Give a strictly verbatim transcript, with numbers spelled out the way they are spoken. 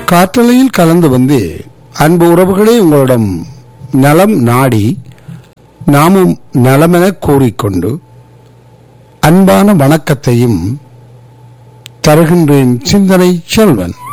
காற்றலையில் கலந்து வந்து அன்பு உறவுகளே உங்களிடம் நலம் நாடி நாமும் நலமென கூறிக்கொண்டு அன்பான வணக்கத்தையும் தருகின்றேன். சிந்தனை செல்வன்.